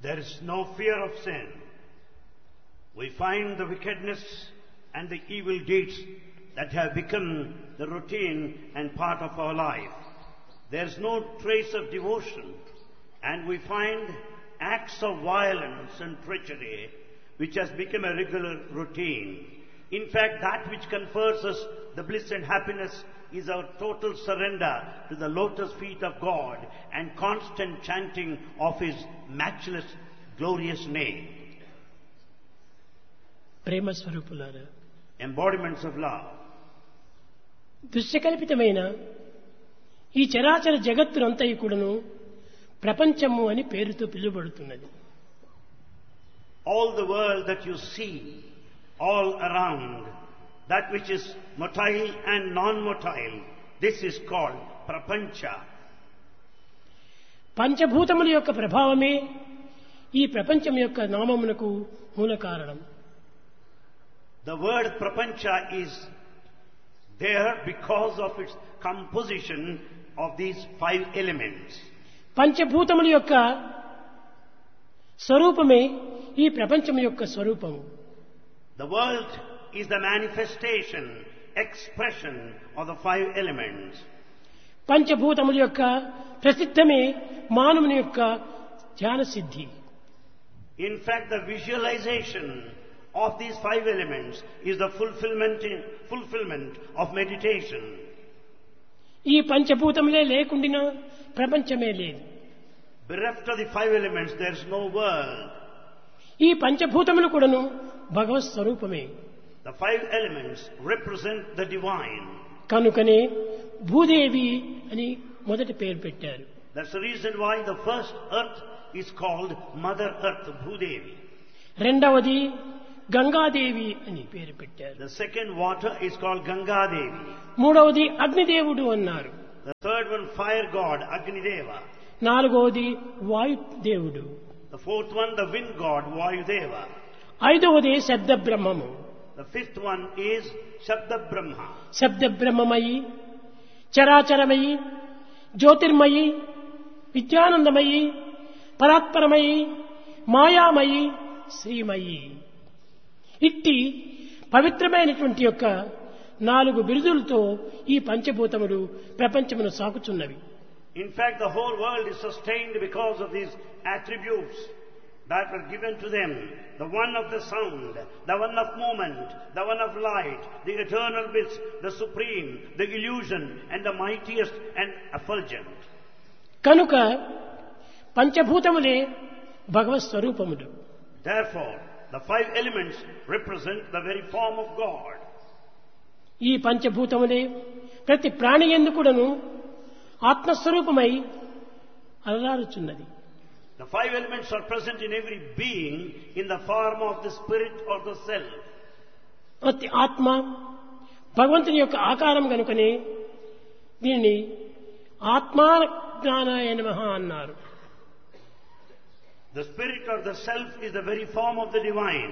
There is no fear of sin. We find the wickedness and the evil deeds that have become the routine and part of our life. There is no trace of devotion, and we find acts of violence and treachery which has become a regular routine. In fact, that which confers us the bliss and happiness is our total surrender to the lotus feet of God and constant chanting of His matchless, glorious name. ప్రేమ స్వరూపులారా, Embodiments of love. దృశ్యకల్పితమైన ఈ చరాచర జగత్తునంతయు కూడాను ప్రపంచము అని పేరుతో పిలువబడుతున్నది. All the world that you see, all around, that which is motile and non-motile, this is called prapancha. పంచభూతముల యొక్క ప్రభావమే ఈ ప్రపంచం యొక్క నామమునకు మూల కారణం. The word prapancha is there because of its composition of these 5 elements. పంచభూతముల యొక్క స్వరూపమే ఈ ప్రపంచం యొక్క స్వరూపము. The world is the manifestation, expression of the 5 elements. పంచభూతముల యొక్క ప్రసిద్ధమే మానవుని యొక్క ధ్యాన సిద్ధి. In fact, the visualization of these 5 elements is the fulfillment of meditation. ఈ పంచభూతములే లేకుండినా ప్రపంచమే లేదు. Bereft of the 5 elements, there is no world. ఈ పంచభూతములు కూడాను భగవత్ స్వరూపమే. The 5 elements represent the divine. కనుకనే భూదేవి అని మొదటి పేరు పెట్టారు. That's the reason why the first earth is called Mother Earth, Bhudevi. రెండవది గంగాదేవి అని పేరు పెట్టారు. The second water is called Ganga Devi. మూడవది అగ్నిదేవుడు అన్నారు. The third one, fire god, Agni Deva. నాలుగవది వాయుదేవుడు. The fourth one, the wind god, Vayudeva. ఐదవది శబ్ద బ్రహ్మము. The fifth one is Shabda Brahma. శబ్ద బ్రహ్మమయి, చరాచరమయి, జ్యోతిర్మయి, విద్యానందమయి, పరాత్పరమయి, మాయామయి, శ్రీమయి. ఇట్టి పవిత్రమైనటువంటి యొక్క 4 బిరుదులతో ఈ పంచభూతములు ప్రపంచమును సాకుచున్నవి. In fact, the whole world is sustained because of these attributes that were given to them. The one of the sound, the one of movement, the one of light, the eternal bliss, the supreme, the illusion, and the mightiest and effulgent. కనుక పంచభూతములే భగవత్ స్వరూపములు. Therefore, the 5 elements represent the very form of God. ఈ పంచభూతములే ప్రతి ప్రాణి యందు కూడాను ఆత్మస్వరూపమై అలరారుచున్నది. The 5 elements are present in every being in the form of the spirit or the self. ప్రతి ఆత్మ భగవంతుని యొక్క ఆకారం కనుకనే దీనిని ఆత్మాజ్ఞానాయ నమః అన్నారు. The spirit or the self is the very form of the divine.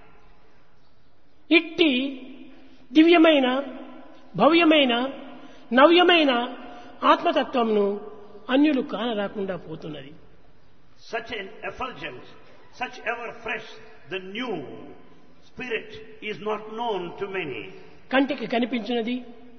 ఇట్టి దివ్యమైన, భవ్యమైన, నవ్యమైన ఆత్మతత్వంను అన్యులు కానరాకుండా పోతున్నది. Such an effulgent, such ever fresh, the new spirit is not known to many. కంటికి కనిపించినది,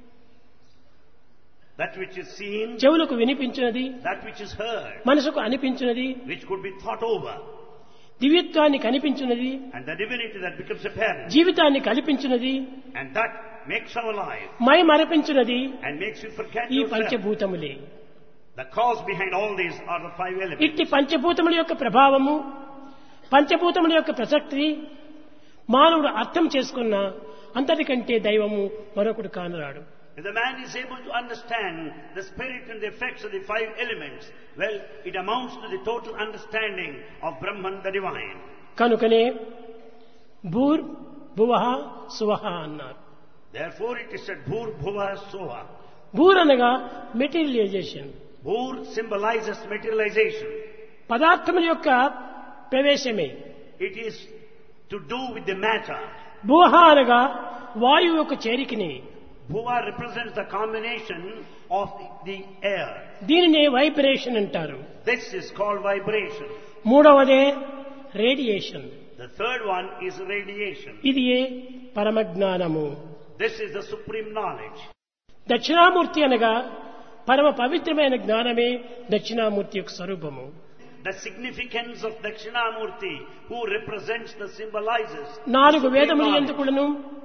That which is seen, చెవులకు వినిపించినది, that which is heard, మనసుకు అనిపించినది, which could be thought over, దివ్యత్వాన్ని కనిపించినది, and the divinity that becomes apparent, జీవితాన్ని కల్పించినది, and that makes our life my మరపించినది and makes you forget ఈ yourself. పంచభూతములే. The cause behind all these are the 5 elements. ఇట్టి పంచభూతముల యొక్క ప్రభావము, పంచభూతముల యొక్క ప్రసక్తి మానవుడు అర్థం చేసుకున్న అంతటికంటే దైవము మరొకడు కానరాడు. If the man is able to understand the spirit and the effects of the 5 elements, well, it amounts to the total understanding of Brahman, the divine. కనుకనే భూర్ భువః సువః అన్నారు. Therefore it is said, Bhur Bhuva Soha. భూర్ అనగా materialisation, Bhur symbolizes materialization. పదార్థముల యొక్క ప్రవేశమే. It is to do with the matter. భువః అనగా వాయువు యొక్క చేరికని. Bhuva represents the combination of the air. దీనినే vibration అంటారు. This is called vibration. మూడవదే radiation. The third one is radiation. ఇది పరమజ్ఞానము. This is the supreme knowledge. Dakshinamurthy అనగా పరమ పవిత్రమైన జ్ఞానమే దక్షిణామూర్తి యొక్క స్వరూపము. The significance of Dakshinamurti, who represents the symbolizes. 4 వేదములు ఎందుకులను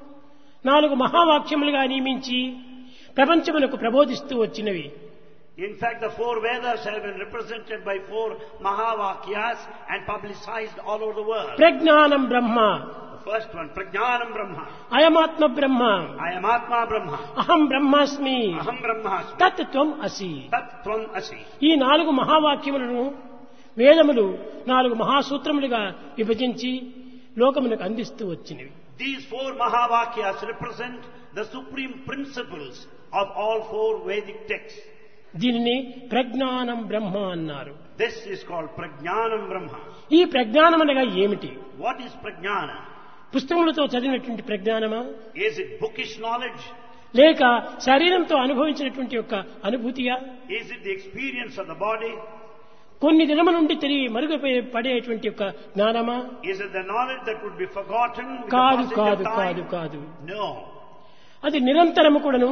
4 మహావాక్యములుగా నియమించి ప్రపంచమునకు ప్రబోధిస్తూ వచ్చినవి. In fact, the 4 Vedas have been represented by 4 Mahavakyas and publicized all over the world. ప్రజ్ఞానం బ్రహ్మ. The first one, Prajnanam Brahma. అయమాత్మ Brahma. I am Atma Brahma. అహం బ్రహ్మాస్మి. Aham Brahmasmi. తత్ త్వం అసి. Tat Tvam Asi. ఈ 4 మహావాక్యములను వేదములు 4 మహాసూత్రములుగా విభజించి లోకమునకు అందిస్తూ వచ్చినవి. These 4 Mahavakyas represent the supreme principles of all 4 Vedic texts. దీనిని ప్రజ్ఞానం బ్రహ్మ అన్నారు. This is called Prajnanam Brahma. ఈ ప్రజ్ఞానం అనగా ఏమిటి? What is Prajnana? పుస్తకములతో చదివినటువంటి ప్రజ్ఞానమా, Is it bookish knowledge? లేక శరీరంతో అనుభవించినటువంటి యొక్క అనుభూతియా, Is it the experience of the body? కొన్ని దినముల నుండి తిరిగి పడేటువంటి యొక్క జ్ఞానమా? Is it the knowledge that would be forgotten with the కాదు passage కాదు of కాదు time? కాదు. No. అది నిరంతరము కూడాను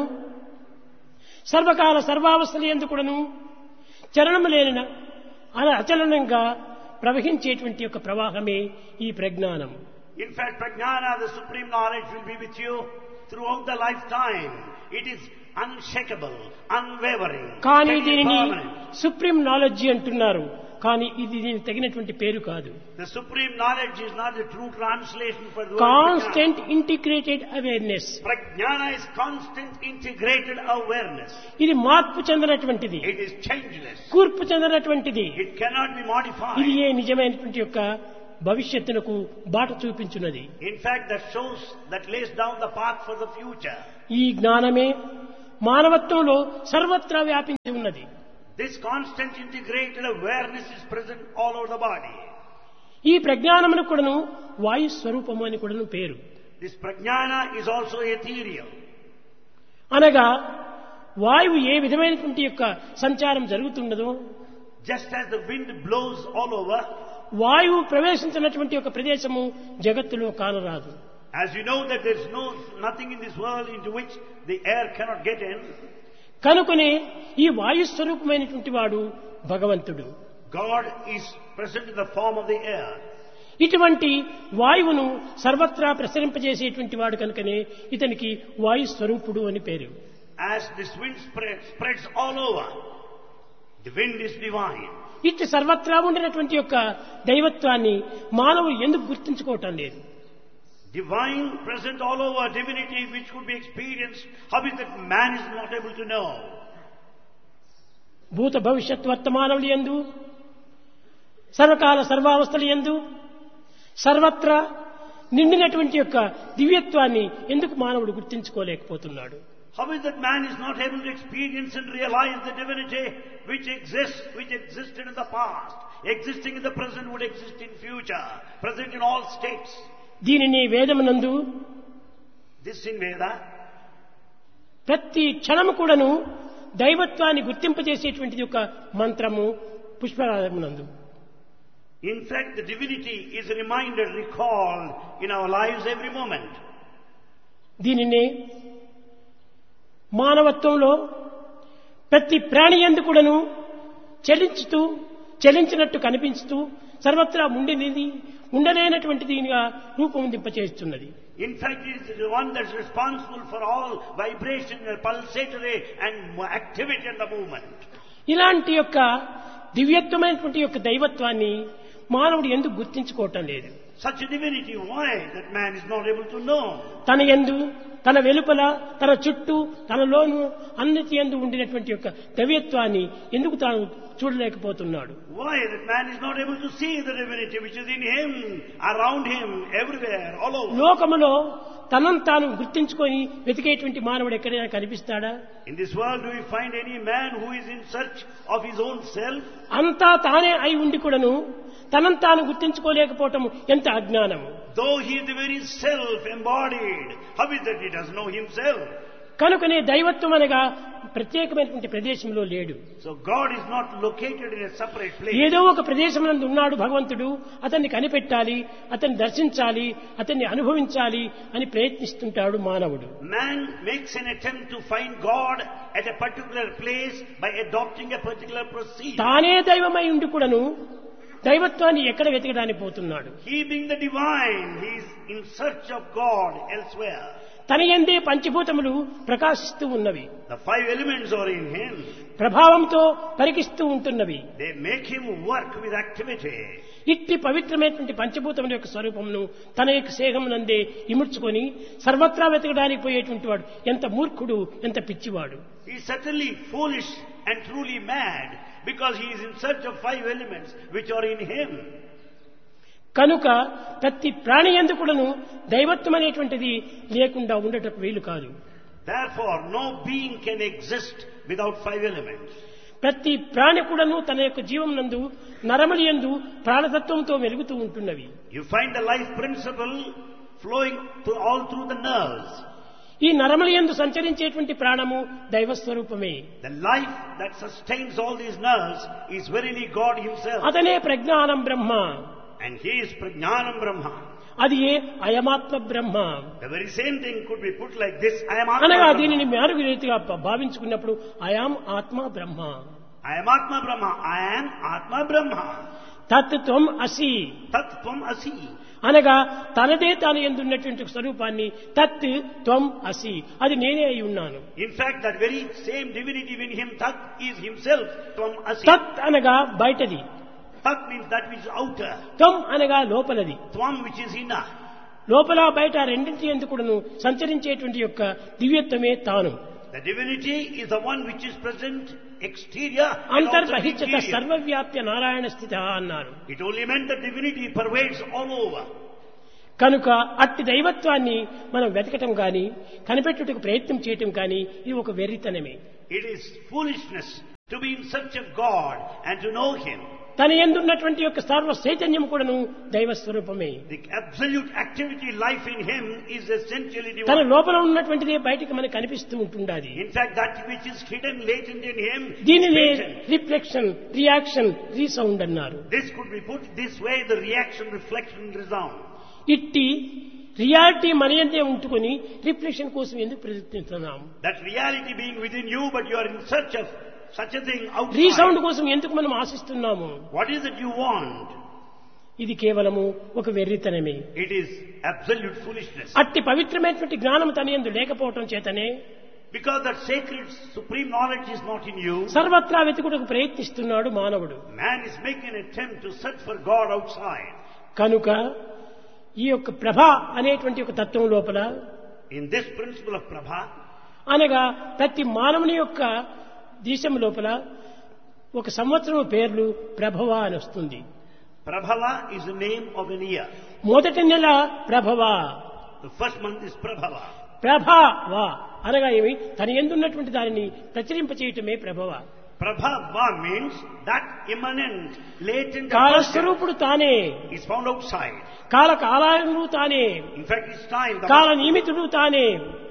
సర్వకాల సర్వావస్థలు యందు కూడాను చలనము లేని అచలనంగా ప్రవహించేటువంటి యొక్క ప్రవాహమే ఈ ప్రజ్ఞానం. In fact, Prajnana, the supreme knowledge, will be with you throughout the lifetime. It is unshakable, unwavering, కానీ steady, దీనిని permanent. సుప్రీం నాలెడ్జి అంటున్నారు. కానీ ఇది దీనికి తగినటువంటి పేరు కాదు. The supreme knowledge is not the true translation for the word constant integrated awareness. Prajnana is constant integrated awareness. ఇది మార్పు చెందినటువంటిది, It is changeless. కూర్పు చెందినటువంటిది. It cannot be modified. ఇది నిజమైనటువంటి యొక్క భవిష్యత్తునకు బాట చూపించున్నది. In fact, that lays down the path for the future. ఈ జ్ఞానమే మానవత్వంలో సర్వత్రా వ్యాపించి ఉన్నది. This constant integrated awareness is present all over the body. ఈ ప్రజ్ఞానమునకు కూడాను వాయు స్వరూపము అని కూడాను పేరు. This Prajnana is also ethereal. అనగా వాయువు ఏ విధమైనటువంటి యొక్క సంచారం జరుగుతున్నదో, Just as the wind blows all over, వాయువు ప్రవేశించినటువంటి ఒక ప్రదేశము జగత్తులో కానరాదు. as you know that there is nothing in this world into which the air cannot get in. కనుకనే ఈ వాయు స్వరూపమైనటువంటి వాడు భగవంతుడు. God is present in the form of the air. ఇటువంటి వాయువును సర్వత్రా ప్రసరింపజేసేటువంటి వాడు కనుకనే ఇతనికి వాయు స్వరూపుడు అని పేరు. As this wind spreads all over, the wind is divine. ఇట్టి సర్వత్రా ఉండినటువంటి యొక్క దైవత్వాన్ని మానవులు ఎందుకు గుర్తించుకోవటం లేదు? Divine present all over, divinity which could be experienced, how is that man is not able to know? భూత భవిష్యత్ వర్తమానములు యందు సర్వకాల సర్వావస్థలు యందు సర్వత్రా నిండినటువంటి యొక్క దివ్యత్వాన్ని ఎందుకు మానవుడు గుర్తించుకోలేకపోతున్నాడు? How is that man is not able to experience and realize the divinity which existed in the past, existing in the present, would exist in future, present in all states? దీనిని వేదమునందు This in Veda, ప్రతి క్షణము కూడాను దైవత్వాన్ని గుర్తింపజేసేటువంటిది ఒక మంత్రము పుష్పరాగమునందు. in fact, the divinity is reminded, recalled in our lives every moment. దీనినే మానవత్వంలో ప్రతి ప్రాణి యందు కూడాను చలించినట్టు కనిపించుతూ సర్వత్రా ఉండలేనటువంటిదిగా రూపొందింపచేస్తున్నది. In fact, it is the one that is responsible for all vibration, pulsatory and activity and the movement. ఇలాంటి యొక్క దివ్యత్వమైనటువంటి యొక్క దైవత్వాన్ని మానవుడు ఎందుకు గుర్తించుకోవటం లేదు? Such a divinity, why that man is not able to know? తన యందు, తన వెలుపల, తన చుట్టూ, తనలోను అన్నిటి యందు ఉండినటువంటి యొక్క దైవత్వాన్ని ఎందుకు తాను చూడలేకపోతున్నాడు? Why that man is not able to see the divinity which is in him, around him, everywhere, all over? లోకములో తనను తాను గుర్తించుకొని వెతికేటువంటి మానవుడు ఎక్కడైనా కనిపిస్తాడా? In this world, do we find any man who is in search of his own self? అంతా తానే అయి ఉండి కూడాను తనను తాను గుర్తించుకోలేకపోవటం ఎంత అజ్ఞానము! Though he is the very self embodied, how is that he doesn't know himself? కనుకనే దైవత్వం అనగా ప్రత్యేకమైనటువంటి ప్రదేశంలో లేడు. So God is not located in a separate place. ఏదో ఒక ప్రదేశమునందు ఉన్నాడు భగవంతుడు, అతన్ని కనిపెట్టాలి, అతన్ని దర్శించాలి, అతన్ని అనుభవించాలి అని ప్రయత్నిస్తుంటాడు మానవుడు. Man makes an attempt to find God at a particular place by adopting a particular procedure. తానే దైవమై ఉండి కూడాను దైవత్వాన్ని ఎక్కడ వెతకడానికి పోతున్నాడు? He being the divine, he is in search of God elsewhere. తన యందే పంచభూతములు ప్రకాశిస్తూ ఉన్నవి, The five elements are in him. ప్రభావంతో పరికిస్తూ ఉంటున్నవి. They make him work with activity. ఇట్టి పవిత్రమైనటువంటి పంచభూతముల యొక్క స్వరూపమును తన యొక్క సేహమునందే ఇముడ్చుకొని సర్వత్రా వెతకడానికి పోయేటువంటి వాడు ఎంత మూర్ఖుడు, ఎంత పిచ్చివాడు. He is certainly foolish and truly mad because he is in search of five elements which are in him. కనుక ప్రతి ప్రాణి యందు కూడాను దైవత్వం అనేటువంటిది లేకుండా ఉండటకు వీలు కాదు. Therefore, no being can exist without five elements. ప్రతి ప్రాణి కూడాను తన యొక్క జీవం నందు నరములి యందు ప్రాణతత్వంతో వెలుగుతూ ఉంటున్నవి. You find the life principle flowing all through the nerves. ఈ నరములి యందు సంచరించేటువంటి ప్రాణము దైవస్వరూపమే. The life that sustains all these nerves is verily God himself. అతనే ప్రజ్ఞానం బ్రహ్మ. And he is Prajnanam Brahma. అది ఏ అయమాత్మ బ్రహ్మ. The very same thing could be put like this. I am Atma అనగా Brahma. దీనిని మారు రీతిగా భావించుకున్నప్పుడు అయాం ఆత్మ బ్రహ్మ. I am Atma Brahma. I am Atma Brahma. తత్ త్వం అసి. Tat Tvam Asi. అనగా తనదే తాను ఎందున్నటువంటి స్వరూపాన్ని తత్ త్వం అసి, అది నేనే అయి ఉన్నాను. In fact, that very same divinity in him, Tat, is himself Tvam Asi. తత్ అనగా బయటది, Tat means that which is outer. త్వం అనగా లోపలది. Tvam which is inner. లోపల బయట రెండింటి యందు కూడాను సంచరించేటువంటి యొక్క దివ్యత్వమే తాను. The divinity is the one which is present exterior and also అంతర్బహిష్యత interior. సర్వవ్యాప్య Narayana స్థిత అన్నారు. It only meant that divinity pervades all over. కనుక అట్టి దైవత్వాన్ని మనం వెతకటం కానీ కనిపెట్టుటకు ప్రయత్నం చేయటం కానీ ఇది ఒక వెర్రితనమే. It is foolishness to be in search of God and to know him. తన యందున్నటువంటి యొక్క సర్వ చైతన్యం కూడాను దైవ స్వరూపమే. The absolute activity life in him is essentially తన divine. లోపల ఉన్నటువంటిదే బయటికి మనకు కనిపిస్తూ ఉంటుండాలి. In fact, that which is hidden latent in him is దీనినే latent. రిఫ్లెక్షన్, రియాక్షన్, రీసౌండ్ అన్నారు. This could be put this way: the reaction, reflection, resound. ఇట్టి reality మన యందే ఉంటుకొని రిఫ్లెక్షన్ కోసం ఎందుకు ప్రయత్నిస్తున్నాం? That reality being within you, but you are in search of such a thing resound outside. కోసం ఎందుకు మనం ఆశిస్తున్నాము? What is it you want? ఇది కేవలము ఒక వెర్రితనమే. It is absolute foolishness. అట్టి పవిత్రమైనటువంటి జ్ఞానం తన యందు లేకపోవటం చేతనే Because that sacred supreme knowledge is not in you, సర్వత్రా వెతుకుటకు ప్రయత్నిస్తున్నాడు మానవుడు. man is making an attempt to search for God outside. కనుక ఈ యొక్క ప్రభ అనేటువంటి ఒక తత్వం లోపల In this principle of Prabha, అనగా ప్రతి మానవుని యొక్క దేశం లోపల ఒక సంవత్సరం పేర్లు ప్రభవ అని వస్తుంది. Prabhava is the name of an year. మొదటి నెల ప్రభవ, The first month is Prabhava. ప్రభవ అనగా ఏమి? తన యందున్నటువంటి దానిని ప్రచురింప చేయటమే ప్రభవ. Prabhava means that immanent, latent కాలస్వరూపుడు తానే, is found outside. కాలకాలములు తానే, In fact, it's time. కాల నియమితుడు తానే.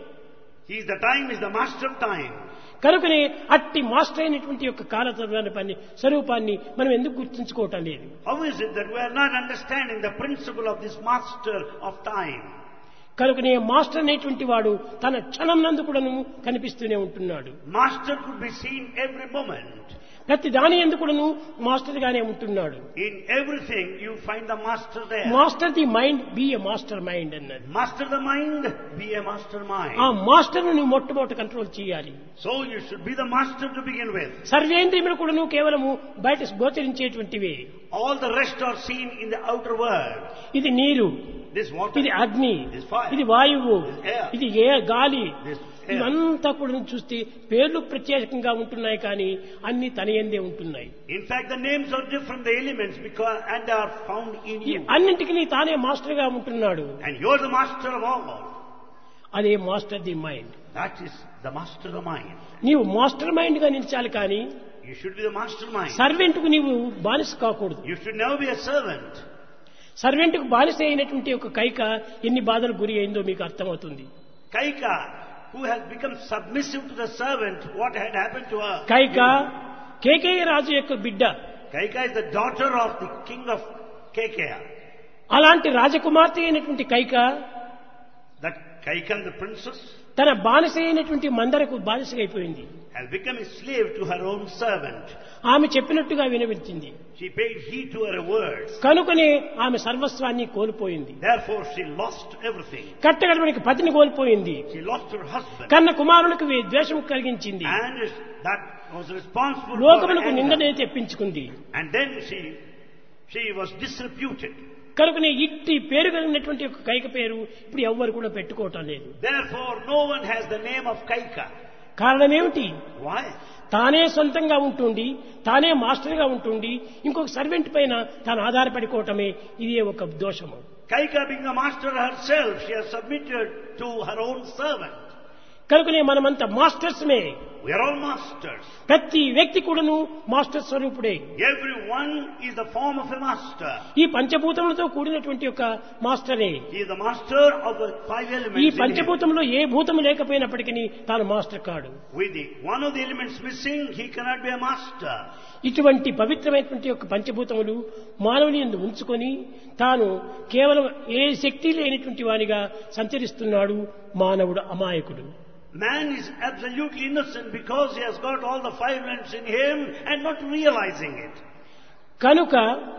He is the time, is the master of time. కనుకనే అట్టి మాస్టర్ అయినటువంటి యొక్క కాలస్వరూపాన్ని స్వరూపాన్ని మనం ఎందుకు గుర్తించుకోవటం లేదు? How is it that we are not understanding the principle of this master of time? కనుకనే మాస్టర్ అనేటువంటి వాడు తన క్షణం నందు కూడాను కనిపిస్తూనే ఉంటున్నాడు. Master could be seen every moment. ప్రతి దాని యందు కూడాను మాస్టర్ గానే ఉంటున్నాడు. In everything you find the master there. Master the mind, B a master mind అన్నది. Master the mind, be a master mind. ఆ మాస్టర్ ను మొట్టమొదట కంట్రోల్ చేయాలి. So you should be the master to begin with. సర్వేంద్రియములు కూడాను కేవలము బయట గోచరించేటువంటివే. All the rest are seen in the outer world. ఇది నీరు, This water, ఇది అగ్ని, this fire, ఇది వాయువు, this air, ఇది గాలి, this air. ఇవంతా కూడా చూస్తే పేర్లు ప్రత్యేకంగా ఉంటున్నాయి కానీ అన్ని తన యందే ఉంటున్నాయి. In fact, the names are different, the elements, and are found in ఈ you. అన్నింటికి తానే మాస్టర్ గా ఉంటున్నాడు. And you're the master of all. అదే master the mind. That is the master of the mind. నీవు మాస్టర్ మైండ్ గా నిలిచాలి కానీ You should be the mastermind. Servant కు నీవు బానిస కాకూడదు. You should never be a servant. Servant కు బానిస అయినటువంటి ఒక కైక ఎన్ని బాధలు గురి అయిందో మీకు అర్థమవుతుంది. Kaika who has become submissive to the servant, what had happened to her? Kaika Kekaya రాజు యొక్క బిడ్డ. Kaika is the daughter of the king of Kekeya. అలాంటి రాజకుమార్తె అయినటువంటి Kaika That Kaika, the princess, తన బానిస అయినటువంటి మందరకు బానిసైపోయింది. has become a slave to her own servant. ఆమె చెప్పినట్టుగా వినవించింది. She paid heed to her words. కనుకనే ఆమె సర్వస్వాన్ని కోల్పోయింది. Therefore she lost everything. కట్టగడపడికి పతిని కోల్పోయింది. She lost her husband. కన్న కుమారులకు ద్వేషం కలిగించింది. And that was responsible for లోకములకు her నిందనే anger. తెప్పించుకుంది. And then she was disreputed. కనుకనే ఇట్టి పేరు కలిగినటువంటి ఒక కైక పేరు ఇప్పుడు ఎవ్వరు కూడా పెట్టుకోవటం లేదు. Therefore no one has the name of Kaika. కారణం ఏమిటి? Why? తానే సొంతంగా ఉంటుండి, తానే మాస్టర్గా ఉంటుండి, ఇంకొక సర్వెంట్ పైన తాను ఆధారపడిపోవటమే ఇదే ఒక దోషము. Kaika being a master herself, she has submitted to her own servant. కనుకనే మనమంతా మాస్టర్స్మే. We are all masters. ప్రతి వ్యక్తి కూడాను మాస్టర్ స్వరూపుడే. Everyone is the form of a master. ఈ పంచభూతములతో కూడినటువంటి ఒక మాస్టరే. He is the master of the five elements. ఈ in him. పంచభూతంలో ఏ భూతము లేకపోయినప్పటికీ తాను మాస్టర్ కాడు. With one of the elements missing, he cannot be a master. ఇటువంటి పవిత్రమైనటువంటి యొక్క పంచభూతములు మానవుని యందు ఉంచుకొని తాను కేవలం ఏ శక్తి లేనటువంటి వానిగా సంచరిస్తున్నాడు మానవుడు అమాయకుడు. Man is absolutely innocent because he has got all the five elements in him and not realizing it. కనుక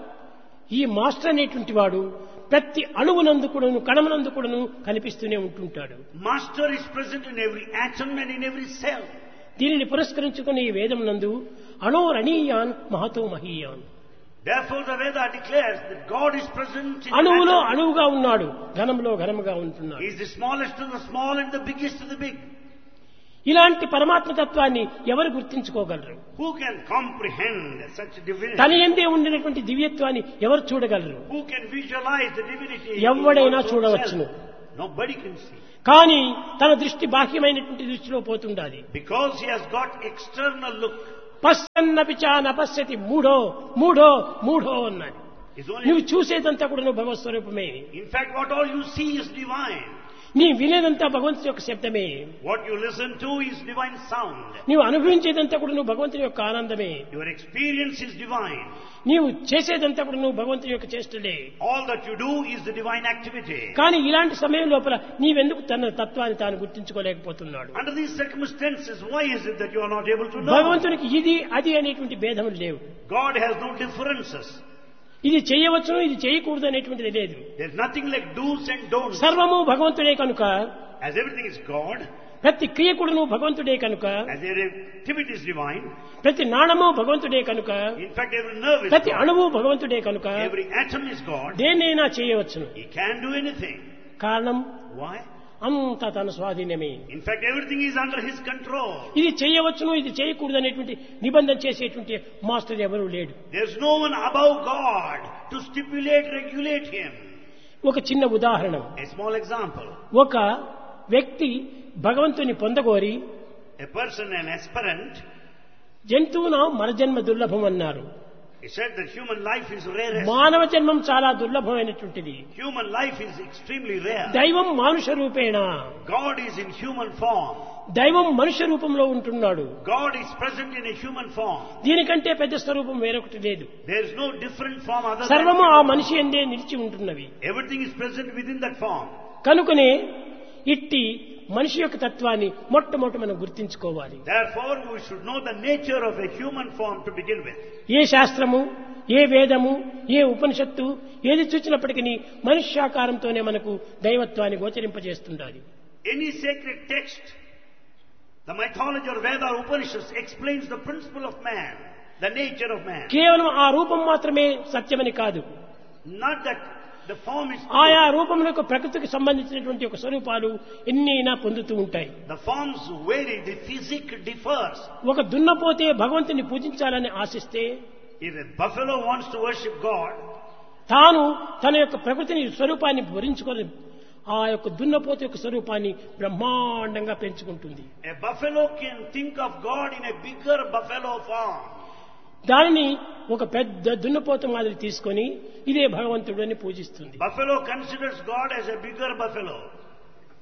ఈ మాస్టర్ అనేటువంటి వాడు ప్రతి అణువునందు కూడాను కణమునందు కూడాను కనిపిస్తూనే ఉంటుంటాడు. Master is present in every atom and in every cell. దీనిని పురస్కరించుకునే ఈ వేదమునందు అణోరణీయాన్ Mahato మహీయాన్. Therefore the Veda declares that God is present in అణువులో atom. అణువుగా ఉన్నాడు, ఘనంలో ఘనముగా ఉంటున్నాడు. He is the smallest of the small and the biggest of the big. ఇలాంటి పరమాత్మ తత్వాన్ని ఎవరు గుర్తించుకోగలరు? Who can comprehend such divinity? తన యందే ఉండినటువంటి దివ్యత్వాన్ని ఎవరు చూడగలరు? Who can visualize the divinity? in ఎవడైనా one's own చూడవచ్చును. self? Nobody can see. కానీ తన దృష్టి బాహ్యమైనటువంటి దృష్టిలో పోతుండాలి. Because he has got external look. పశ్యన్నపి చ నపశ్యతి మూఢో మూఢో మూఢో అన్నాడు. It's only, నువ్వు చూసేదంతా కూడా నువ్వు భగవత్ స్వరూపమే. in fact, what all you see is divine. నీ వినేదంతా భగవంతుని యొక్క శబ్దమే. What you listen to is divine sound. నీవు అనుభవించేదంతా కూడా నువ్వు భగవంతుని యొక్క ఆనందమే. Your experience is divine. నీవు చేసేదంతా కూడా నువ్వు భగవంతుని యొక్క చేష్టలే. All that you do is the divine activity. కానీ ఇలాంటి సమయం లోపల నీవెందుకు తన తత్వాన్ని తాను గుర్తించుకోలేకపోతున్నాడు? Under these circumstances, why is it that you are not able to know? భగవంతునికి ఇది అది అనేటువంటి భేదములు లేవు. God has no differences. ఇది చేయవచ్చును ఇది చేయకూడదు అనేటువంటిది లేదు. There's nothing like do's and don'ts. సర్వము భగవంతుడే కనుక, As everything is God, ప్రతి క్రియ కూడాను భగవంతుడే కనుక, as every activity is divine, ప్రతి నాణము భగవంతుడే కనుక, in fact every nerve is ప్రతి God, అణువు భగవంతుడే కనుక every atom is God, దేన్నైనా చేయవచ్చును. He can do anything. కారణం Why? అంతా తన స్వాధీనమే. In fact everything is under His control. ఇది చేయవచ్చును ఇది చేయకూడదు అనేటువంటి నిబంధన చేసేటువంటి మాస్టర్ ఎవరు లేడు. There's no one above God to stipulate, regulate Him. ఒక చిన్న ఉదాహరణ. A small example. ఒక వ్యక్తి భగవంతుని పొందగోరి A person, an aspirant, జంతువున మరజన్మ దుర్లభం అన్నారు. he said that human life is rarest. మానవ జన్మం చాలా దుర్లభమైనటువంటిది. Human life is extremely rare. దైవం మానుష రూపేణ, God is in human form. దైవం మనుష్య రూపంలో ఉంటున్నాడు. God is present in a human form. దీనికంటే పెద్ద స్వరూపం వేరొకటి లేదు. There is no different form other సర్వము than ఆ human. మనిషి ఎందే నిలిచి ఉంటున్నవి. Everything is present within that form. కనుకనే ఇట్టి మనిషి యొక్క తత్వాన్ని మొట్టమొదట మనం గుర్తించుకోవాలి. Therefore, we should know the nature of a human form to begin with. ఏ శాస్త్రము, ఏ వేదము, ఏ ఉపనిషత్తు ఏది చూచినప్పటికీ మనుష్యాకారంతోనే మనకు దైవత్వాన్ని గోచరింపజేస్తుండాలి. Any sacred text, the mythology or Veda or Upanishads explains the principle of man, the nature of man. కేవలం ఆ రూపం మాత్రమే సత్యమని కాదు. Not that the form is ఆయా రూపములకు ప్రకృతికి సంబంధించినటువంటి ఒక స్వరూపాలు ఎన్నైనా పొందుతూ ఉంటాయి. the forms vary, the physique differs. ఒక దున్నపోతే భగవంతుని పూజించాలని ఆశిస్తే If a buffalo wants to worship God, తాను తన యొక్క ప్రకృతిని స్వరూపాన్ని భరించుకొని ఆ యొక్క దున్నపోత యొక్క స్వరూపాన్ని బ్రహ్మాండంగా పెంచుకుంటుంది. a buffalo can think of God in a bigger buffalo form. దానిని ఒక పెద్ద దున్నపోత మాదిరి తీసుకొని ఇదే భగవంతుడు అని పూజిస్తుంది. Buffalo considers God as a bigger buffalo.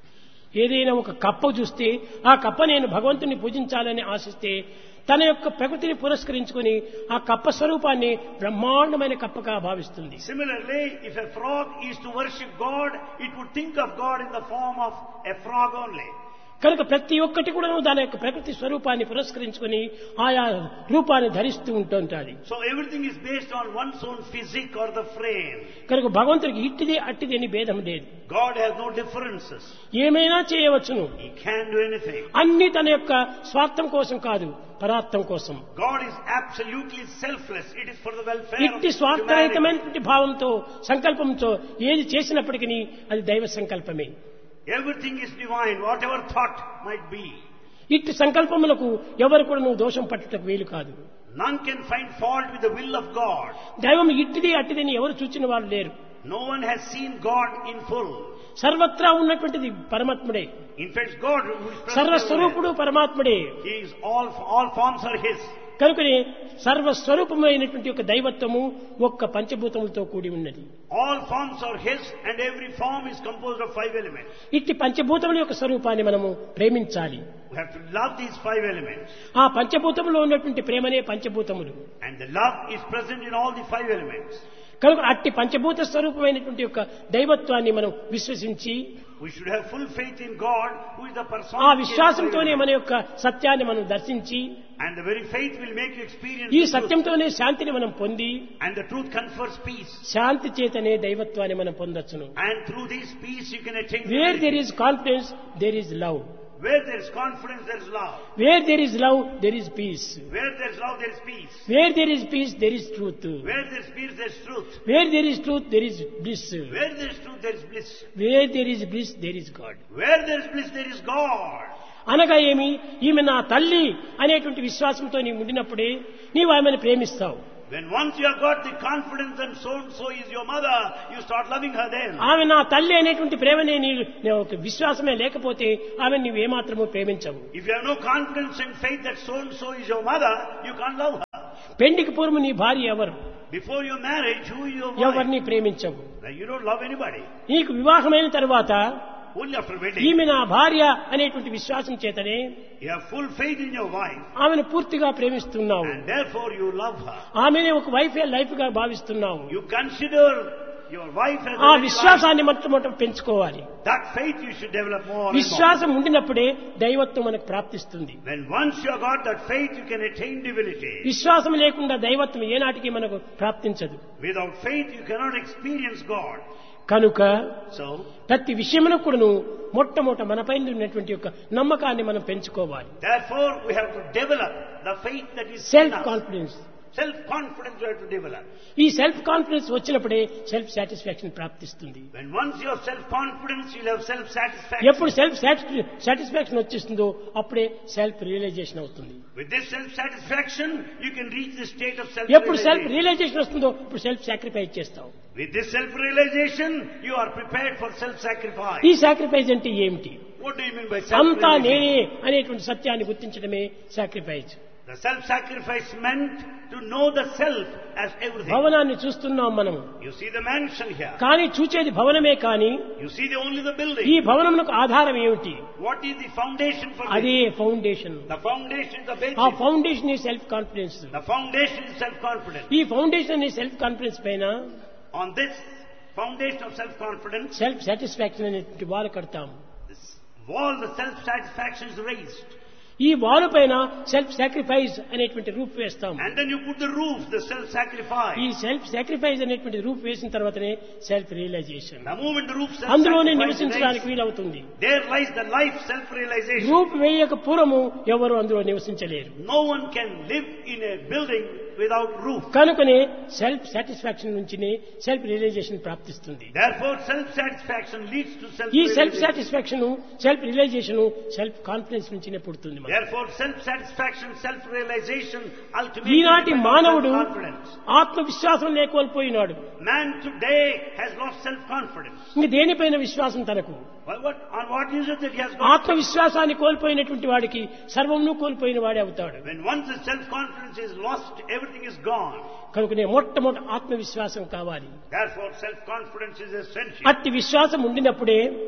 ఏదైనా ఒక కప్ప చూస్తే ఆ కప్ప నేను భగవంతుని పూజించాలని ఆశిస్తే తన యొక్క ప్రకృతిని పురస్కరించుకొని ఆ కప్ప స్వరూపాన్ని బ్రహ్మాండమైన కప్పగా భావిస్తుంది. Similarly, if a frog is to worship God, it would think of God in the form of a frog only. కనుక ప్రతి ఒక్కటి కూడా దాని యొక్క ప్రకృతి స్వరూపాన్ని పురస్కరించుకొని ఆయా రూపాన్ని ధరిస్తూ ఉంటుంటాది. So everything is based on one's own physique or the frame. కనుక భగవంతుడికి ఇట్టిది అట్టిది అని భేదం లేదు. God has no differences. ఏమైనా చేయవచ్చును. He can do anything. అన్ని తన యొక్క స్వార్థం కోసం కాదు, పరార్థం కోసం. God is absolutely selfless. It is for the welfare ఇట్టి of స్వార్థరహితమైనటువంటి భావంతో సంకల్పంతో ఏది చేసినప్పటికీ అది దైవ సంకల్పమే. Everything is divine, whatever thought might be. ఇట్టి సంకల్పములకు ఎవరు కూడా నువ్వు దోషం పట్టుటకు వీలు కాదు. None can find fault with the will of God. దైవం ఇట్టిది అట్టిదని ఎవరు చూచిన వారు లేరు. No one has seen God in full. సర్వత్రా ఉన్నటువంటిది పరమాత్ముడే. In fact, God who is present సర్వస్వరూపుడు పరమాత్ముడే. He is all forms are His. కనుకనే సర్వస్వరూపమైనటువంటి ఒక దైవత్వము ఒక్క పంచభూతములతో కూడి ఉన్నది. All forms are His and every form is composed of 5 elements. ఇట్టి పంచభూతముల యొక్క స్వరూపాన్ని మనము ప్రేమించాలి. We have to love these 5 elements. ఆ పంచభూతములో ఉన్నటువంటి ప్రేమనే పంచభూతములు. And the love is present in all the 5 elements. కనుక అట్టి పంచభూత స్వరూపమైనటువంటి యొక్క దైవత్వాన్ని మనం విశ్వసించి We should have full faith in God who is the person. ఆ విశ్వాసంతోనే మన యొక్క సత్యాన్ని మనం దర్శించి And the very faith will make you experience ఈ the truth. సత్యంతోనే శాంతిని మనం పొంది And the truth confers peace. శాంతి చేతనే దైవత్వాన్ని మనం పొందొచ్చును. And through this peace you can attain. Wear there is confidence there is love. Where there is confidence, there is love. Wear there is love there is piece. Where there is love, there is peace. Wear there is piece there is truth. Where there is peace, there is truth. Wear there is truth there is bliss. Where there is truth, there is bliss. Wear there is bliss there is God. Where there is bliss, there is God. అనగా ఏమి, ఈమె నా తల్లి అనేటువంటి విశ్వాసంతో నీవు ఉండినప్పుడే నీవు ఆమెను ప్రేమిస్తావు. When once you have got the confidence and so is your mother, you start loving her then. ఆమె నా తల్లి అనేటువంటి ప్రేమనే నీవు ఒక విశ్వాసమే లేకపోతే ఆమె నీవు ఏమాత్రము ప్రేమించవు. If you have no confidence and faith that so is your mother, you can't love her. పెండికి పూర్వం నీ భార్య ఎవరు? Before your marriage, who is your wife? ఎవరిని ప్రేమించవు. You don't love anybody. నీకు వివాహమైన తర్వాత Only after wedding. ఈమె నా భార్య అనేటువంటి విశ్వాసం చేతనే You have full faith in your wife. ఆమెను పూర్తిగా ప్రేమిస్తున్నావు. And therefore you love her. ఆమెనే ఒక వైఫ్ లైఫ్ గా భావిస్తున్నావు. You consider your wife as ఆ a విశ్వాసాన్ని మొట్టమొదట పెంచుకోవాలి. That faith you should develop more and more. విశ్వాసం ఉండినప్పుడే దైవత్వం మనకు ప్రాప్తిస్తుంది. When once you have got that faith, you can attain divinity. విశ్వాసం లేకుండా దైవత్వం ఏనాటికి మనకు ప్రాప్తించదు. Without faith, you cannot experience God. కనుక So, ప్రతి విషయంలో కూడాను మొట్టమొదట మనపైన ఉన్నటువంటి యొక్క నమ్మకాన్ని మనం పెంచుకోవాలి. therefore, we have to develop the faith that is in self us. Confidence. Self-confidence we have to develop. ఈ సెల్ఫ్ కాన్ఫిడెన్స్ వచ్చినప్పుడే సెల్ఫ్ సాటిస్ఫాక్షన్ ప్రాప్తిస్తుంది. When once you have self-confidence, you'll have self-satisfaction. ఎప్పుడు సెల్ఫ్ సాటిస్ఫాక్షన్ వచ్చేస్తుందో అప్పుడే self realisation అవుతుంది. With this self-satisfaction, you can reach the state of ఎప్పుడు self self-realization. Realisation వస్తుందో ఇప్పుడు self sacrifice చేస్తావు. With this self-realization, you are prepared for self-sacrifice. ఈ sacrifice అంటే ఏమిటి? What do you mean by అంతా self-realization? నేనే అనేటువంటి సత్యాన్ని గుర్తించడమే sacrifice. The self-sacrifice meant to know the self as everything. భవనాన్ని చూస్తున్నాం మనం. You see the mansion here. కానీ చూచేది భవనమే కానీ You see only the building. ఈ భవనమునకు ఆధారం ఏమిటి? What is the foundation for అదే this? Foundation. The foundation is the ఆ basis. ఫౌండేషన్ ఈ self confidence. The foundation is self-confidence. ఈ ఫౌండేషన్ ఈ సెల్ఫ్ కాన్ఫిడెన్స్ పైన On this foundation of self-confidence, self satisfaction అనేటువంటి వాల్ కడతాము. this wall, the self-satisfaction is raised. ఈ wall పైన self sacrifice అనేటువంటి రూప్ వేస్తాము. And then you put the roof, the self-sacrifice. ఈ సెల్ఫ్ సాక్రిఫైస్ అనేటువంటి రూప్ వేసిన తర్వాతనే self realisation. The moment the roof అందులోనే self-sacrifice is నివసించడానికి raised, వీలవుతుంది. there lies the life self-realization. రూప్ వేయక పూర్వము ఎవరు అందులో నివసించలేరు. No one can live in a building without roof. కనుకనే సెల్ఫ్ సాటిస్ఫాక్షన్ నుంచినే సెల్ఫ్ రియలైజేషన్ ప్రాప్తిస్తుంది. Therefore, self-satisfaction leads to ఈ self self-realization. Satisfaction self realisation self confidence నుంచినే పుడుతుంది. మనకు. Therefore, self-satisfaction, self-realization, ultimately ఈనాటి depends on మానవుడు self-confidence. ఆత్మవిశ్వాసం లేకోల్పోయినాడు. Man today has lost self-confidence. ఇంక దేనిపైన విశ్వాసం తనకు? On what is it that he has got? ఆత్మవిశ్వాసాన్ని కోల్పోయినటువంటి వాడికి సర్వమును కోల్పోయిన వాడే అవుతాడు. When once the self-confidence is lost, everything is gone. కనుకనే మొట్టమొదటి ఆత్మవిశ్వాసం కావాలి. Therefore, self-confidence is essential. అట్టి విశ్వాసం ఉండినప్పుడే When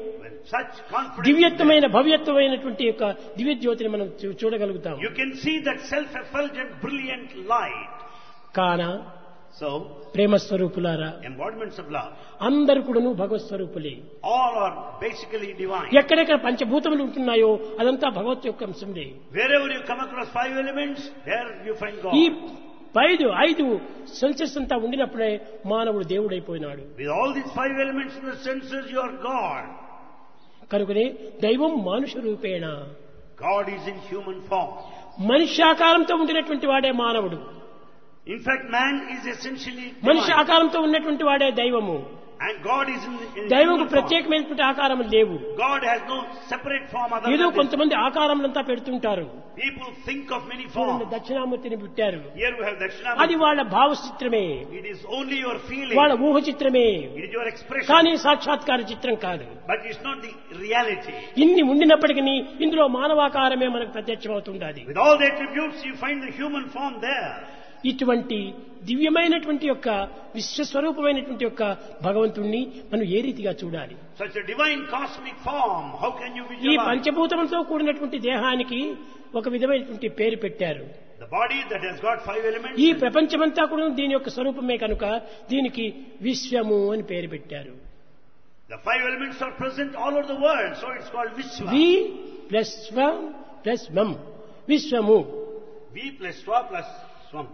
such confidence. దివ్యత్వమైన భవ్యత్వమైనటువంటి యొక్క దివ్య జ్యోతిని మనం చూడగలుగుతాం. You can see that self-effulgent, brilliant light. కాన So, ప్రేమ స్వరూపులారా, embodiments of love. అందరు కూడాను భగవత్ స్వరూపులే. All are basically divine. ఎక్కడెక్కడ పంచభూతములు ఉంటున్నాయో అదంతా భగవత్ యొక్క అంశంలే. Wherever you come across 5 elements, there you find God. ఈ 5 సెన్సెస్ అంతా ఉండినప్పుడే మానవుడు దేవుడైపోయినాడు. With all these 5 elements in the senses, you are God. కనుకనే దైవం మానుష రూపేణ, God is in human form. మనుష్యాకారంతో ఉండినటువంటి వాడే మానవుడు. In fact, man is essentially మనిషి divine. ఆకారంతో ఉన్నటువంటి వాడే దైవము. And God is in దైవంకు human form. ప్రత్యేకమైనటువంటి ఆకారం లేవు. God has no separate form other ఏదో than this. కొంతమంది ఆకారములంతా పెడుతుంటారు. People think of many చూడండి, forms. దక్షిణామూర్తిని పెట్టారు. Here we have అది Dakshinamurti. వాళ్ళ భావ చిత్రమే, It is only your feeling. వాళ్ళ ఊహ చిత్రమే, It is your expression. కానీ సాక్షాత్కార చిత్రం కాదు. But it's not the reality. ఇన్ని ఉండినప్పటికీ ఇందులో మానవాకారమే మనకు ప్రత్యక్షమవుతుండాలి. With all the attributes, you find the human form there. ఇటువంటి దివ్యమైనటువంటి యొక్క విశ్వస్వరూపమైనటువంటి యొక్క భగవంతుణ్ణి మనం ఏ రీతిగా చూడాలి? Such a divine cosmic form, how can you ఈ visualize? పంచభూతములతో కూడినటువంటి దేహానికి ఒక విధమైనటువంటి పేరు పెట్టారు. The body that has got 5 elements. ఈ ప్రపంచమంతా కూడా దీని యొక్క స్వరూపమే కనుక దీనికి విశ్వము అని పేరు పెట్టారు. The 5 elements are present all over the world, so it's called Vishwa. We plus స్వం ప్లస్ మం, విశ్వము. V plus Swa plus Swam.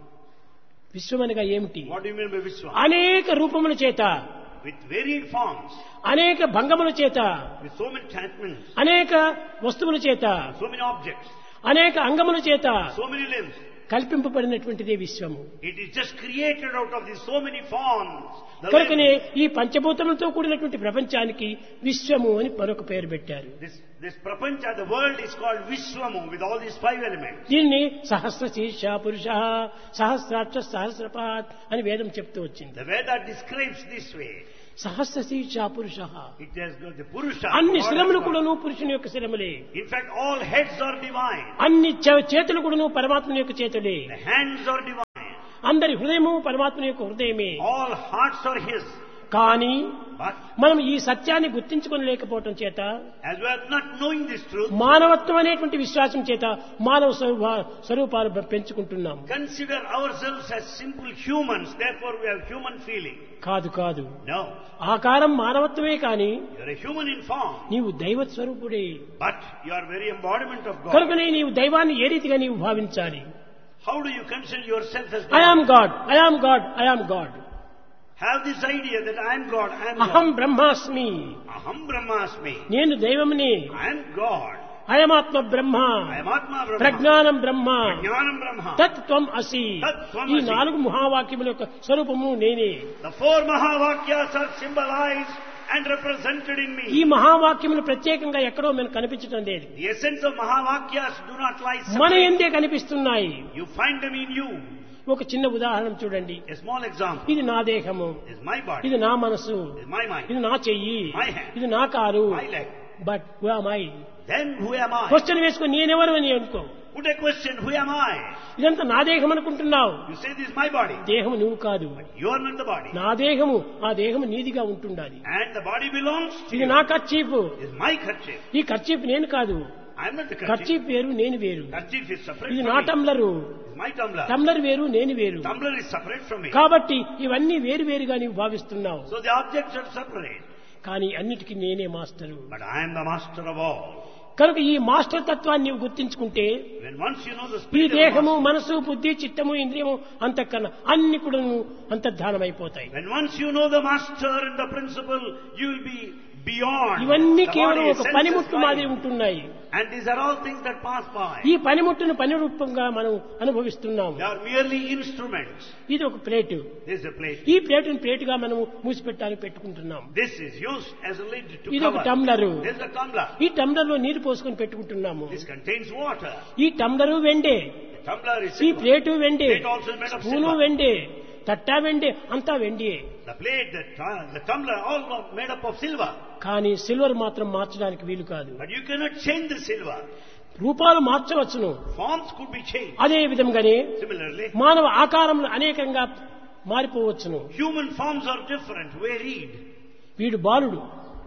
విశ్వం అనగా ఏమిటి? What do you mean by Vishwa? అనేక రూపముల చేత, With varied forms, అనేక భంగముల చేత, with so many attachments, అనేక వస్తువుల చేత, so many objects, అనేక అంగముల చేత so many limbs. కల్పింపబడినటువంటిదే విశ్వము. It is just created out of these so many forms. The కనుకనే way ఈ పంచభూతములతో కూడినటువంటి ప్రపంచానికి విశ్వము అని మరొక పేరు పెట్టారు. this prapancha, the world is called Vishwamu with all these 5 elements. దీన్ని సహస్ర శీర్ష పురుష, సహస్రాక్ష సహస్రపాత్ అని వేదం చెప్తూ వచ్చింది. The Veda describes this way. సహస్ర శీర్ష పురుష, It has got the Purusha. అన్ని God శిరములు has got- కూడాను పురుషుని యొక్క శిరములే, In fact, all heads are divine. అన్ని చేతులు కూడాను పరమాత్మని యొక్క చేతులే, The hands are divine. అందరి హృదయము పరమాత్మని యొక్క హృదయమే. All hearts are His. కానీ But మనం ఈ సత్యాన్ని గుర్తించుకొని లేకపోవటం చేత, as we are not knowing this truth, మానవత్వం అనేటువంటి విశ్వాసం చేత మానవ స్వరూపాలు పెంచుకుంటున్నాం. consider ourselves as simple humans, therefore we have human feeling. కాదు కాదు, No. ఆకారం మానవత్వమే కాని You are a human in form, నీవు దైవ స్వరూపుడే. but you are very embodiment of God. కనుకనే నీవు దైవాన్ని ఏ రీతిగా నీవు భావించాలి? How do you consider yourself as I God? Am God, I am God, I am God. Have this idea that I am God, I am అహం God. బ్రహ్మాస్మి, Aham Brahmasmi. నేను దైవముని. I am God. అయమాత్మ Brahma, I am Atma Brahma. ప్రజ్ఞానం బ్రహ్మ, Jnanam Brahma. తత్ త్వం అసి. తత్ త్వం ఈ అసి. 4 మహావాక్యముల యొక్క స్వరూపము నేనే. The 4 Mahavakyas are symbolized and represented in ఈ me. మహావాక్యములు ప్రత్యేకంగా ఎక్కడో మనకు కనిపించడం లేదు, The essence of Mahavakyas do not lie మన separate. ఎందే కనిపిస్తున్నాయి. You find them in you. ఒక చిన్న ఉదాహరణ చూడండి. A small example ఇది నా దేహము, is my body, ఇది నా మనసు, is my mind, ఇది నా చెయ్యి, My hand. ఇది నా car. my leg. But who am I? Then who am I? Question వేసుకొని నేనెవరు అని అనుకో. Put a question, who am I? ఇదంతా నా దేహం అనుకుంటున్నావు. You say this is my body. దేహము నువ్వు కాదు, You are not the body. నా దేహము. ఆ దేహము నీదిగా ఉంటుండాలి. And the body belongs to ఇది you. నా కర్చీపు, Is my kerchief. ఈ కర్చీపు నేను కాదు. I am not the kerchief. Kerchief వేరు, నేను వేరు. Kerchief is separate ఇది from నా me. టంబ్లరు, Is my tumbler. Tumbler వేరు, నేను వేరు. Tumbler is separate from me. కాబట్టి ఇవన్నీ వేరు వేరుగా నీవు భావిస్తున్నావు. So the objects are separate. కానీ అన్నిటికీ నేనే master. But I am the master of all. కనుక ఈ మాస్టర్ తత్వాన్ని నీవు గుర్తించుకుంటే When once you know the ఈ spirit of దేహము, master, మనసు, బుద్ధి, చిత్తము, ఇంద్రియము, అంతఃకరణ అన్ని కూడా అంతర్ధానమైపోతాయి. when once you know the master and the principle, you will be beyond. ఇవన్నీ The కేవలం body, ఒక senses, పనిముట్టు మాదిరి mind. ఉంటున్నాయి. And these are all things that pass by. ఈ పనిముట్టును పని రూపంగా మనం అనుభవిస్తున్నాము. They are merely instruments. ఇది ఒక plate. This is a plate. ఈ ప్లేటును ప్లేటుగా మనము మూసిపెట్టాలని పెట్టుకుంటున్నాం. This is used as a lid to ఇది ఒక cover. టంబ్లరు. This is a tumbler. ఈ టంబ్లర్ లో నీరు పోసుకొని పెట్టుకుంటున్నాము. This contains water. ఈ టంబ్లరు వెండే, The tumbler is ఈ silver. Plate వెండే, Plate also is made of spoon silver. వెండే, తట్టా వెండే, అంతా వెండియే. The plate, the tumbler, all are made up of silver. కానీ silver మాత్రం మార్చడానికి వీలు కాదు. But you cannot change the silver. రూపాలు మార్చవచ్చును. Forms could be changed. అదే విధంగానే Similarly, మానవ ఆకారములు అనేకంగా మారిపోవచ్చును. human forms are different, varied. వీడు బాలుడు,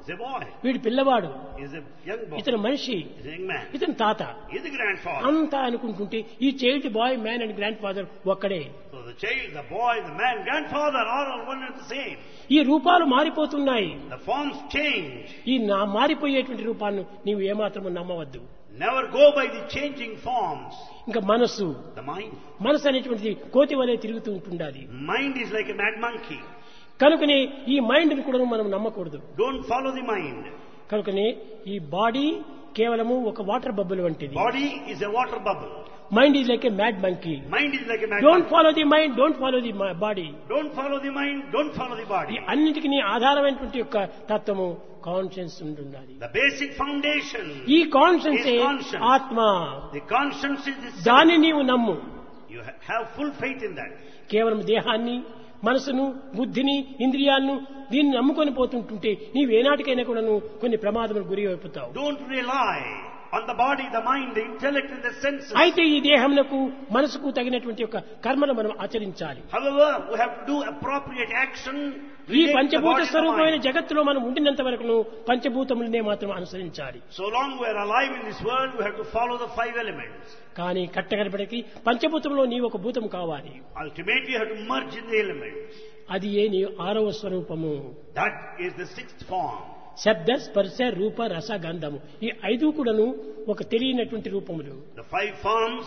is a boy. వీడు పిల్లవాడు, Is a young boy. ఇతను మనిషి, Is a young man. ఇతను తాత Is a grandfather. అంతా అనుకుంటుంటే ఈ child bye man and grand father ఒక్కడే. So the child, the boy, the man, grandfather are all one and the same. ఈ రూపాలు మారిపోతున్నాయి. The forms change. ఈ మారిపోయేటువంటి రూపాలను నీవు ఏమాత్రము నమ్మవద్దు. Never go by the changing forms. ఇంకా మనస్సు, The mind. మనసు అనేటువంటిది కోతి వలె తిరుగుతూ ఉంటుండాలి. Mind is like a mad monkey. కనుకనే ఈ మైండ్ ని కూడా మనం నమ్మకూడదు. Don't follow the mind. కనుకనే ఈ బాడీ కేవలము ఒక వాటర్ బబుల్ వంటిది. Body is a water bubble. Mind is like a mad monkey. Mind is like a mad don't monkey. Follow the mind, don't follow the body. Don't follow the mind. Don't follow the ఈ body. అన్నిటికీ ఆధారమైనటువంటి యొక్క తత్వము conscience ఉండాలి. The basic foundation. ఈ conscience is conscience. ఆత్మ. The conscience is the దాన్ని నీవు నమ్ము. You have full faith in that. కేవలం దేహాన్ని, మనసును, బుద్ధిని, ఇంద్రియాలను దీన్ని నమ్ముకొని పోతుంటుంటే నీవేనాటికైనా కూడా కొన్ని ప్రమాదములకు గురి అయిపోతావు. Don't rely on the body, the mind, the intellect and the senses. అయితే ఈ దేహమునకు, మనసుకు తగినటువంటి యొక్క కర్మను మనం ఆచరించాలి. However, we have to do appropriate action. ఈ related to the పంచభూత body and the స్వరూపమైన mind. జగత్తులో మనం ఉండినంత వరకు పంచభూతములనే మాత్రం అనుసరించాలి. So long we are alive in this world, we have to follow the 5 elements. కానీ కట్టగడపడికి పంచభూతంలో నీ ఒక భూతం కావాలి. Ultimately, you have to merge in the elements. అది ఏ నీ 6వ స్వరూపము. That is the 6th form. శబ్ద, స్పర్శ, రూప, రస, గంధము ఈ 5 కూడాను ఒక తెలియనటువంటి రూపములు. The 5 forms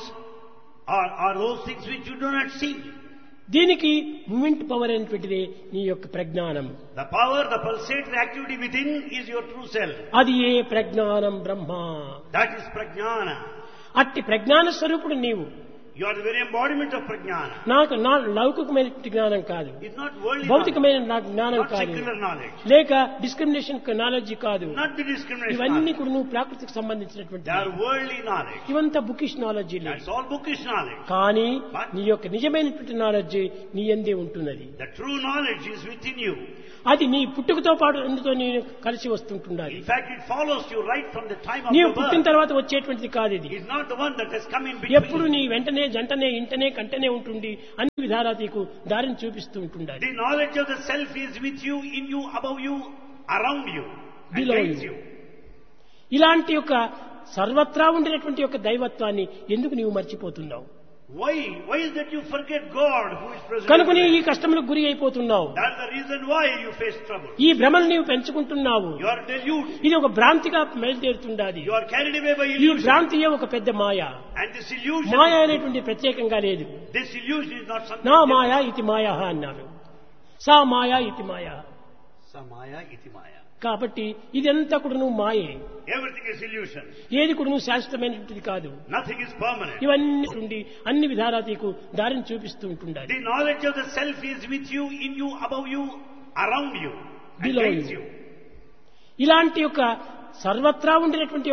are those things which you do not see. దీనికి మూమెంట్ పవర్ అనేటువంటిది నీ యొక్క ప్రజ్ఞానం. The power, the pulsatory activity within is your true self. అది ఏ ప్రజ్ఞానం బ్రహ్మ. That is prajnana. అట్టి ప్రజ్ఞాన స్వరూపుడు నీవు. You are the very embodiment of prajnana. నాకు లౌకికమైన జ్ఞానం కాదు, It's not worldly భౌతికమైన knowledge, జ్ఞానం not కాదు, secular knowledge, లేక డిస్క్రిమినేషన్ నాలెడ్జ్ కాదు. not the discrimination ఇవన్నీ knowledge. కూడా నువ్వు ప్రాకృతికి సంబంధించినటువంటి They are worldly knowledge. ఇవంతా bookish knowledge. That's all bookish knowledge. కానీ నీ యొక్క నిజమైనటువంటి నాలెడ్జ్ నీ యందే ఉంటున్నది. The true knowledge is within you. అది నీ పుట్టుకతో పాటు అందుతో నేను కలిసి వస్తుంటుండాలి. In fact, it follows you right from the time of నీవు your పుట్టిన birth. తర్వాత వచ్చేటువంటిది కాదు ఇది. It's not the one that has come in ఎప్పుడు between. నీ వెంటనే జంటనే ఇంటనే కంటనే ఉంటుంది, అన్ని విధాలా నీకు దారిని చూపిస్తూ ఉంటుండాలి. The knowledge of the self is with you, in you, above you, around you, and Below guides you. you. ఇలాంటి యొక్క సర్వత్రా ఉండినటువంటి యొక్క దైవత్వాన్ని ఎందుకు నీవు మర్చిపోతున్నావు? Why is that you forget God who is present? కనుకనే ఈ everywhere? కష్టములకు గురి అయిపోతున్నావు. That's the reason why you face trouble. ఈ భ్రమలు నీవు పెంచుకుంటున్నావు. You are deluded. ఇది ఒక భ్రాంతిగా బయలుదేరుతుండాలి. You are carried away by ఈ illusion. భ్రాంతియే ఒక పెద్ద మాయ. And this illusion, మాయ అనేటువంటి ప్రత్యేకంగా లేదు. this illusion is not something. నా మాయ ఇతి మాయ అన్నారు, సా మాయ ఇతి మాయ. Samaya iti maya. కాబట్టి ఇదంతా కూడా నువ్వు మాయే. Everything is illusion. ఏది కూడా నువ్వు శాశ్వతమైనటువంటిది కాదు. Nothing is permanent. ఇవన్నీ ఉండి అన్ని విధాలా నీకు దారిని చూపిస్తూ ఉంటుండాలి. The knowledge of the self is with you, in you, above you, around you, and Below guides you. you. ఇలాంటి యొక్క సర్వత్రా ఉండినటువంటి